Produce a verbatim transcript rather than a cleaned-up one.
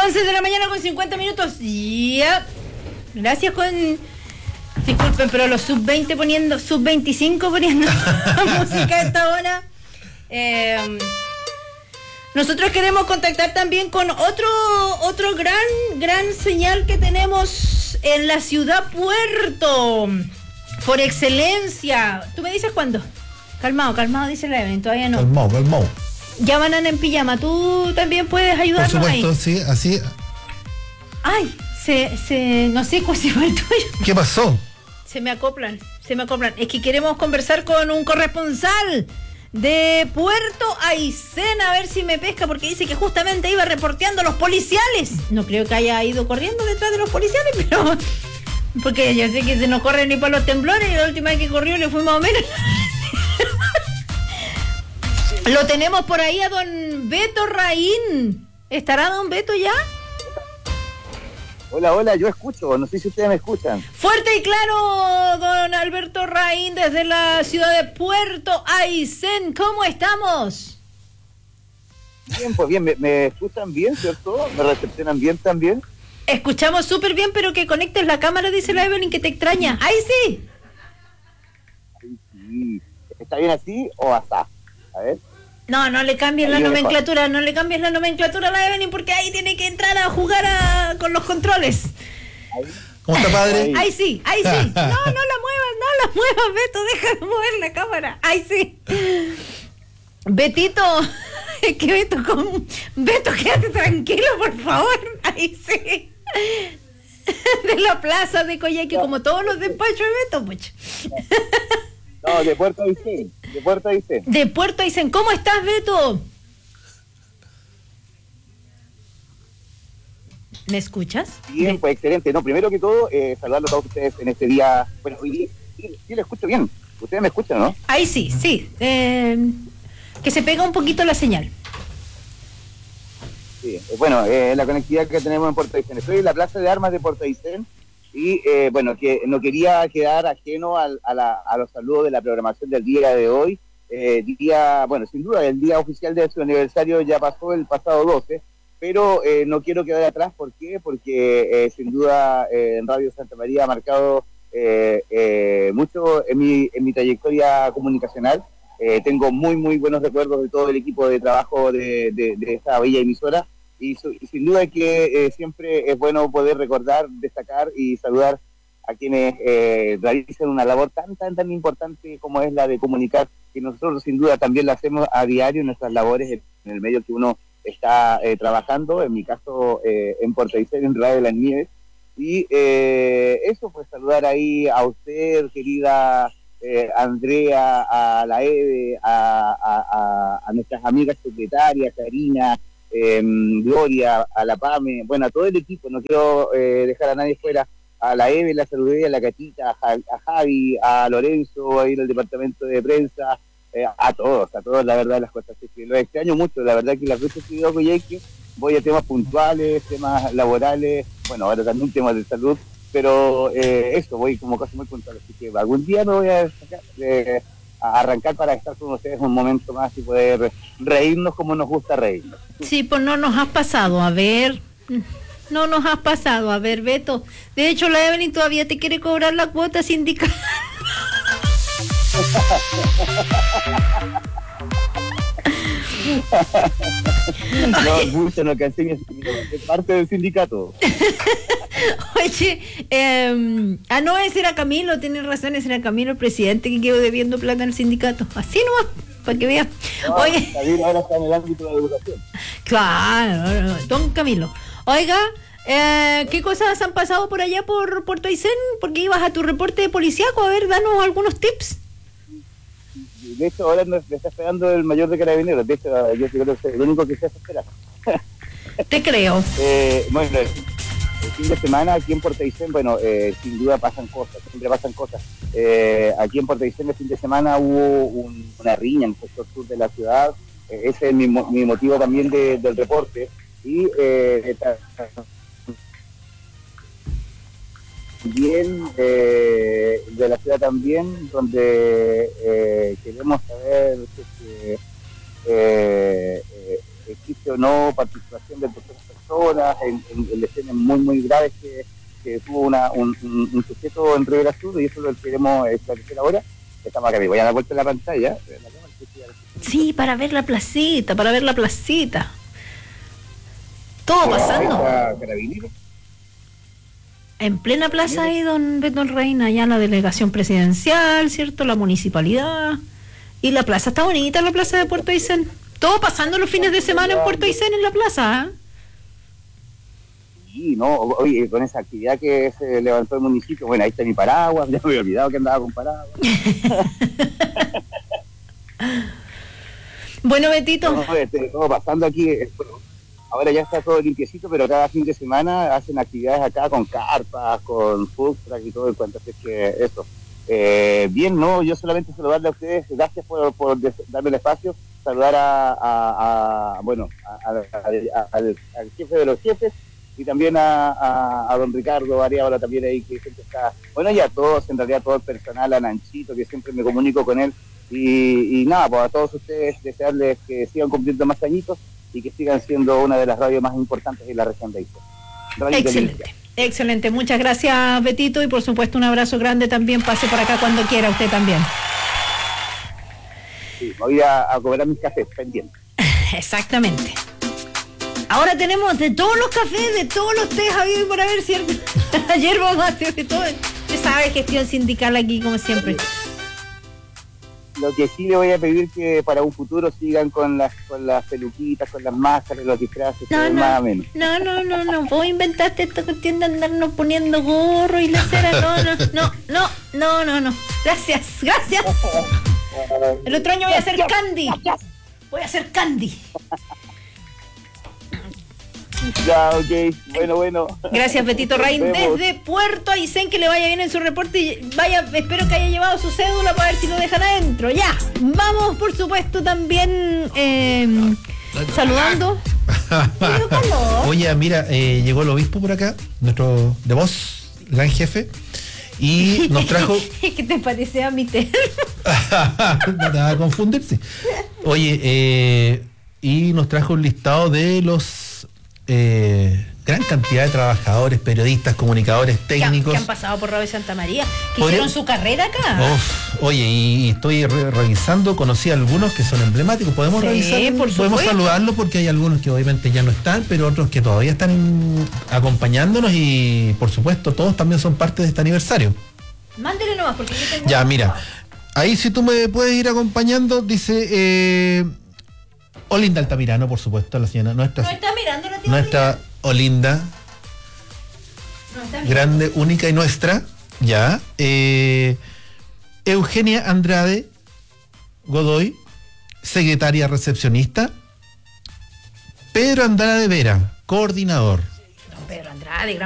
once de la mañana con cincuenta minutos. Ya. Gracias con... Disculpen, pero los sub veinte poniendo, sub veinticinco poniendo música a esta hora. Eh, nosotros queremos contactar también con otro, otro gran, gran señal que tenemos en la ciudad Puerto. Por excelencia. ¿Tú me dices cuándo? Calmado, calmado, dice la Evelyn, todavía no. Calmado, calmado. Ya Banana en pijama, ¿tú también puedes ayudarnos Por supuesto, ahí? sí, así. Ay, se, se, no sé cuál se fue el tuyo. ¿Qué pasó? Se me acoplan, se me acoplan. Es que queremos conversar con un corresponsal de Puerto Aysén, a ver si me pesca, porque dice que justamente iba reporteando a los policiales. No creo que haya ido corriendo detrás de los policiales, pero... Porque yo sé que se nos corre ni para los temblores, y la última vez que corrió le fue más o menos... Lo tenemos por ahí a don Beto Raín. ¿Estará don Beto ya? Hola, hola, yo escucho, no sé si ustedes me escuchan. Fuerte y claro, don Alberto Raín, desde la ciudad de Puerto Aysén. ¿Cómo estamos? Bien, pues bien, ¿me, me escuchan bien, cierto? ¿Me recepcionan bien también? Escuchamos súper bien, pero que conectes la cámara, dice la Evelyn, que te extraña. ¡Ahí sí! Ay, sí. ¿Está bien así o asá? A ver. No, no le cambies la nomenclatura, no le cambies la nomenclatura a la Evelyn, porque ahí tiene que entrar a jugar a, con los controles. Ahí. ¿Cómo está, padre? Ahí. Ahí sí, ahí sí. No, no la muevas, no la muevas, Beto, deja de mover la cámara. Ahí sí. Betito, es que Beto, con... Beto, quédate tranquilo, por favor. Ahí sí. De la plaza de Coyhaique, no. Como todos los despachos de Beto, pues. No, de Puerto Aysén, de Puerto Aysén. De Puerto Aysén. ¿Cómo estás, Beto? ¿Me escuchas? Bien, pues excelente. No, primero que todo, eh, saludarlos a todos ustedes en este día. Bueno, hoy día sí, sí lo escucho bien. Ustedes me escuchan, ¿no? Ahí sí, sí. Eh, que se pega un poquito la señal. Sí, eh, bueno, eh, la conectividad que tenemos en Puerto Aysén. Estoy en la Plaza de Armas de Puerto Aysén. Y eh, bueno, que no quería quedar ajeno al, a, la, a los saludos de la programación del día de hoy. Eh, día, bueno, sin duda, el día oficial de su aniversario ya pasó el pasado doce, pero eh, no quiero quedar atrás. ¿Por qué? Porque eh, sin duda eh, en Radio Santa María ha marcado eh, eh, mucho en mi, en mi trayectoria comunicacional. Eh, tengo muy, muy buenos recuerdos de todo el equipo de trabajo de, de, de esta bella emisora. Y, su, y sin duda que eh, siempre es bueno poder recordar, destacar y saludar a quienes eh, realizan una labor tan, tan, tan importante como es la de comunicar, que nosotros sin duda también la hacemos a diario en nuestras labores en el medio que uno está eh, trabajando, en mi caso eh, en Puerto Aysén, en Radio de las Nieves. Y eh, eso, pues saludar ahí a usted, querida eh, Andrea, a la Eve, a, a, a, a nuestras amigas secretarias, Karina, Eh, Gloria, a la Pame, bueno, a todo el equipo, no quiero eh, dejar a nadie fuera, a la Eve, la saludé, a la Catita, a, Javi, a, Javi, a Lorenzo, ahí en el departamento de prensa, eh, a todos, a todos, la verdad, las cosas que los extraño mucho, la verdad que las veces que he ido a Coyhaique voy a temas puntuales, temas laborales, bueno, ahora también temas de salud, pero eh, eso, voy como cosas muy puntuales, así que algún día me voy a sacar, eh, a arrancar para estar con ustedes un momento más y poder reírnos como nos gusta reírnos. Sí, pues no nos has pasado, a ver, no nos has pasado, a ver, Beto. De hecho, la Evelyn todavía te quiere cobrar la cuota sindical. No, mucho, no cansé, es parte del sindicato. Oye, eh, ah, no, ese era Camilo, tienes razón, ese era Camilo, el presidente, que quedó debiendo plata en el sindicato. Así nomás, para que veas. No, Oye, Camilo ahora está en el ámbito de la educación. Claro, don Camilo. Oiga, eh, ¿qué cosas han pasado por allá por Puerto Aysén? Porque ibas a tu reporte de policíaco, a ver, danos algunos tips. De hecho, ahora nos está esperando el mayor de Carabineros. De hecho, yo creo que es el único que se hace esperar. Te creo. Eh, bueno, el, el fin de semana aquí en Puerto Aysén, bueno, eh, sin duda pasan cosas, siempre pasan cosas. Eh, aquí en Puerto Aysén el fin de semana hubo un, una riña en el sector sur de la ciudad. Eh, ese es mi, mi motivo también de, del reporte. Y eh, también eh, de la ciudad también, donde eh, queremos saber que, eh, eh, existe o no participación de terceras personas en, en, en lesiones muy, muy graves que, que tuvo una, un, un, un sujeto en Rivera Sur, y eso lo queremos establecer ahora. Estamos acá, me voy a dar vuelta en la pantalla. Sí, para ver la placita, para ver la placita. Todo pasando. En plena plaza ahí, don Beto Reina, ya la delegación presidencial, ¿cierto? La municipalidad. Y la plaza está bonita, la plaza de Puerto Aysén. Todo pasando los fines de semana en Puerto Aysén, en la plaza, ¿eh? Sí, no, oye, con esa actividad que se levantó el municipio, bueno, ahí está mi paraguas, ya me había olvidado que andaba con paraguas. Bueno, Betito. No, este, todo pasando aquí, bueno, ahora ya está todo limpiecito, pero cada fin de semana hacen actividades acá con carpas, con food truck y todo el cuento, así que eso. Eh, bien, no, yo solamente saludarle a ustedes, gracias por, por darme el espacio, saludar a, a, a bueno, a, a, a, al, al jefe de los jefes, y también a, a, a don Ricardo Ariábala también ahí, que siempre está, bueno, y a todos, en realidad todo el personal, a Nanchito, que siempre me comunico con él, y, y nada, pues a todos ustedes desearles que sigan cumpliendo más añitos y que sigan siendo una de las radios más importantes en la región de Aysén. Excelente, excelente, muchas gracias, Betito, y por supuesto un abrazo grande también, pase por acá cuando quiera, usted también. Sí, me voy a, a cobrar mis cafés pendientes. Exactamente. Ahora tenemos de todos los cafés, de todos los tés habido y por haber, ¿cierto? Ayer vamos a hacer de todo. Usted sabe, gestión sindical aquí, como siempre. Lo que sí le voy a pedir que para un futuro sigan con las con las peluquitas, con las máscaras, los disfraces, no, no, más o menos. No, no, no, no. Vos inventaste esta cuestión de andarnos poniendo gorro y la cera. No, no, no, no, no, no, no. Gracias, gracias. El otro año voy a hacer candy. Voy a hacer candy. Ya, ok, bueno, bueno. Gracias, Betito Rain, desde Puerto Aysén, que le vaya bien en su reporte y vaya, espero que haya llevado su cédula para ver si lo dejan adentro. Ya, vamos, por supuesto, también eh, saludando. Oye, mira, eh, llegó el obispo por acá, nuestro de voz, gran jefe, y nos trajo... ¿Qué te parece a mi termo? No te va a confundirse. Oye, eh, y nos trajo un listado de los... Eh, gran cantidad de trabajadores, periodistas, comunicadores, técnicos que han, que han pasado por Radio Santa María, que oye, hicieron su carrera acá. Uf, oye, y, y estoy re revisando, conocí algunos que son emblemáticos. Podemos sí, revisar, por podemos saludarlos porque hay algunos que obviamente ya no están, pero otros que todavía están acompañándonos y por supuesto todos también son parte de este aniversario. Mándele nomás porque yo tengo... Ya, mira, ahí si tú me puedes ir acompañando, dice... Eh, Olinda Altamirano, por supuesto, la señora nuestra. No está mirando la tía Nuestra Olinda. No está grande, única y nuestra. Ya. Eh, Eugenia Andrade Godoy, secretaria recepcionista. Pedro Andrade Vera, coordinador. Don Pedro Andrade, gran